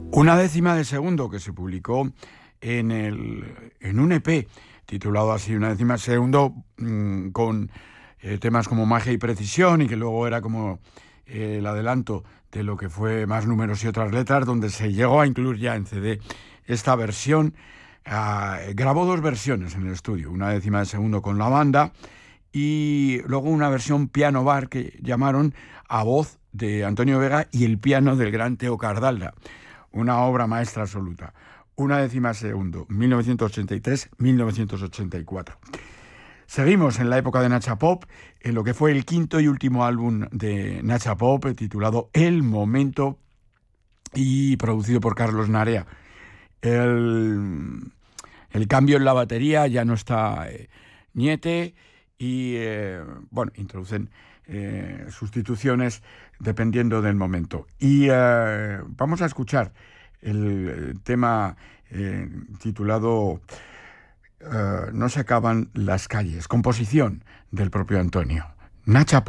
Una décima de segundo que se publicó en un EP titulado así, una décima de segundo, con temas como Magia y Precisión, y que luego era como el adelanto de lo que fue Más Números y Otras Letras, donde se llegó a incluir ya en CD esta versión. Grabó dos versiones en el estudio, una décima de segundo con la banda y luego una versión piano bar que llamaron, a voz de Antonio Vega y el piano del gran Teo Cardalda. Una obra maestra absoluta. Una décima de segundo, 1983-1984. Seguimos en la época de Nacha Pop, en lo que fue el quinto y último álbum de Nacha Pop, titulado El Momento y producido por Carlos Narea. El cambio en la batería, ya no está Niete, y bueno, introducen sustituciones dependiendo del momento. Y vamos a escuchar el tema titulado No se acaban las calles, composición del propio Antonio. Nacha Pop.